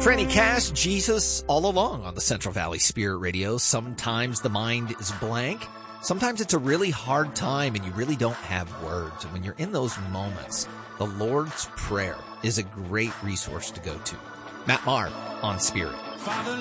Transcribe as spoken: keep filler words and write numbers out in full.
Franny Cash, Jesus all along on the Central Valley Spirit Radio. Sometimes the mind is blank. Sometimes it's a really hard time and you really don't have words. And when you're in those moments, the Lord's Prayer is a great resource to go to. Matt Maher on Spirit. Father,